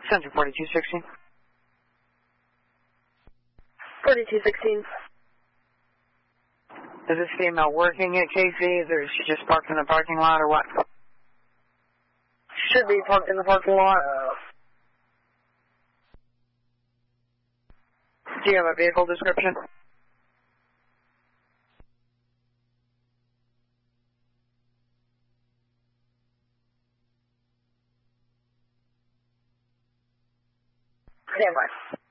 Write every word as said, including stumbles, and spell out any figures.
Center forty-two sixteen. forty-two sixteen. Is this female working at Casey's, or is she just parked in the parking lot, or what? Should be parked in the parking lot. Do you have a vehicle description? Stand by.